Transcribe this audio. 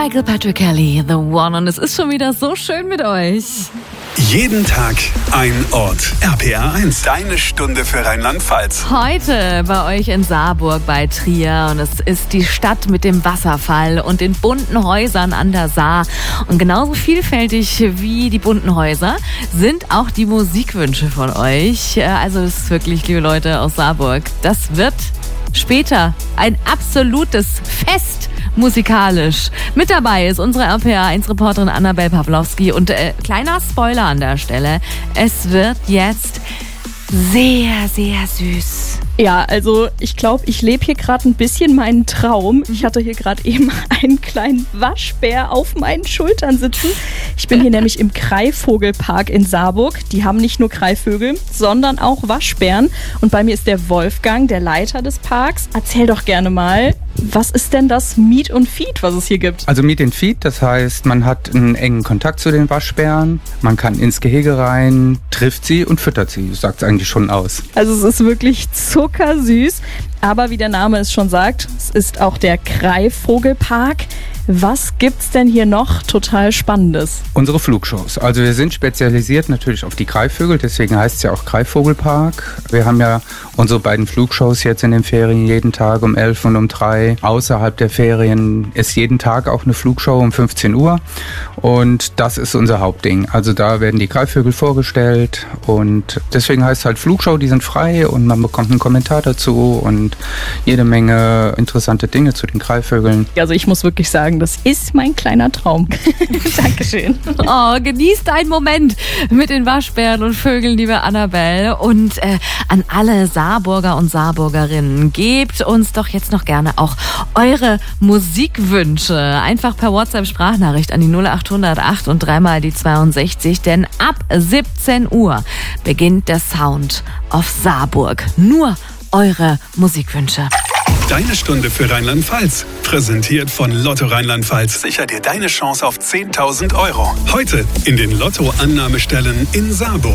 Michael Patrick Kelly, The One. Und es ist schon wieder so schön mit euch. Jeden Tag ein Ort. RPR 1, deine Stunde für Rheinland-Pfalz. Heute bei euch in Saarburg bei Trier. Und es ist die Stadt mit dem Wasserfall und den bunten Häusern an der Saar. Und genauso vielfältig wie die bunten Häuser sind auch die Musikwünsche von euch. Also es ist wirklich, liebe Leute aus Saarburg, das wird später ein absolutes Fest musikalisch. Mit dabei ist unsere RPR1-Reporterin Annabel Pawlowski und kleiner Spoiler an der Stelle, es wird jetzt sehr, sehr süß. Ja, also ich glaube, ich lebe hier gerade ein bisschen meinen Traum. Ich hatte hier gerade eben einen kleinen Waschbär auf meinen Schultern sitzen. Ich bin hier nämlich im Greifvogelpark in Saarburg. Die haben nicht nur Greifvögel, sondern auch Waschbären. Und bei mir ist der Wolfgang, der Leiter des Parks. Erzähl doch gerne mal, was ist denn das Meet and Feed, was es hier gibt? Also Meet and Feed, das heißt, man hat einen engen Kontakt zu den Waschbären. Man kann ins Gehege rein, trifft sie und füttert sie. Das sagt es eigentlich schon aus. Also es ist wirklich zuckersüß. Aber wie der Name es schon sagt, es ist auch der Greifvogelpark. Was gibt's denn hier noch total Spannendes? Unsere Flugshows. Also wir sind spezialisiert natürlich auf die Greifvögel, deswegen heißt es ja auch Greifvogelpark. Wir haben ja unsere beiden Flugshows jetzt in den Ferien jeden Tag um 11 und um 3. Außerhalb der Ferien ist jeden Tag auch eine Flugshow um 15 Uhr und das ist unser Hauptding. Also da werden die Greifvögel vorgestellt und deswegen heißt es halt Flugshow, die sind frei und man bekommt einen Kommentar dazu und jede Menge interessante Dinge zu den Greifvögeln. Also ich muss wirklich sagen, das ist mein kleiner Traum. Dankeschön. Oh, genießt einen Moment mit den Waschbären und Vögeln, liebe Annabel. Und an alle Saarburger und Saarburgerinnen, gebt uns doch jetzt noch gerne auch eure Musikwünsche. Einfach per WhatsApp-Sprachnachricht an die 0800 8 und 3 mal die 62. Denn ab 17 Uhr beginnt der Sound of Saarburg. Nur eure Musikwünsche. Deine Stunde für Rheinland-Pfalz. Präsentiert von Lotto Rheinland-Pfalz. Sicher dir deine Chance auf 10.000 Euro. Heute in den Lotto-Annahmestellen in Saarburg.